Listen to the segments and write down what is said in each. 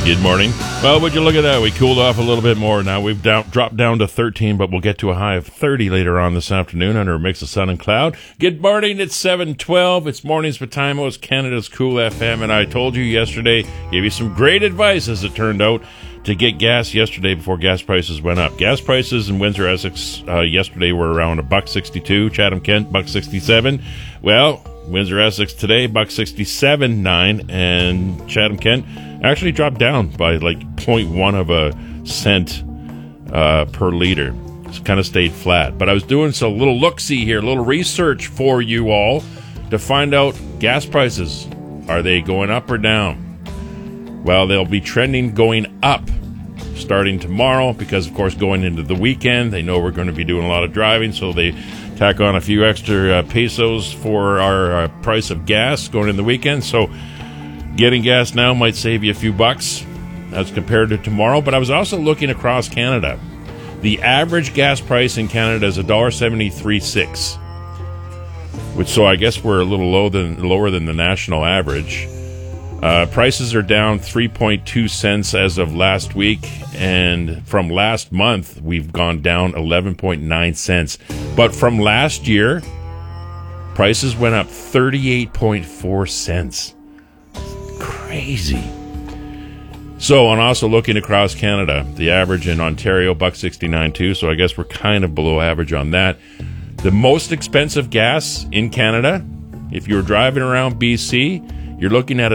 Good morning. Well, would you look at that? We cooled off a little bit more. Now we've dropped down to 13, but we'll get to a high of 30 later on this afternoon under a mix of sun and cloud. Good morning. It's 7:12. It's Mornings with Timo. It's Canada's Cool FM, and I told you yesterday, gave you some great advice, as it turned out, to get gas yesterday before gas prices went up. Gas prices in Windsor, Essex yesterday were around $1.62. Chatham-Kent, $1.67. Well, Windsor, Essex today, $1.67.9, and Chatham-Kent actually dropped down by like 0.1 of a cent per liter. It's kind of stayed flat. But I was doing a little look-see here, a little research for you all to find out gas prices. Are they going up or down? Well, they'll be trending going up starting tomorrow because, of course, going into the weekend, they know we're going to be doing a lot of driving, so they tack on a few extra pesos for our price of gas going into the weekend. So getting gas now might save you a few bucks as compared to tomorrow. But I was also looking across Canada. The average gas price in Canada is $1.73.6, which, so I guess we're a little lower than the national average. Prices are down 3.2 cents as of last week, and from last month we've gone down 11.9 cents. But from last year, prices went up 38.4 cents. Crazy. So, I'm also looking across Canada. The average in Ontario, $1.69.2, so I guess we're kind of below average on that. The most expensive gas in Canada, if you're driving around BC, you're looking at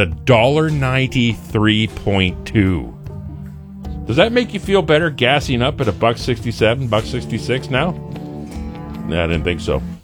$1.93.2. Does that make you feel better gassing up at $1.67, $1.66 now? No, I didn't think so.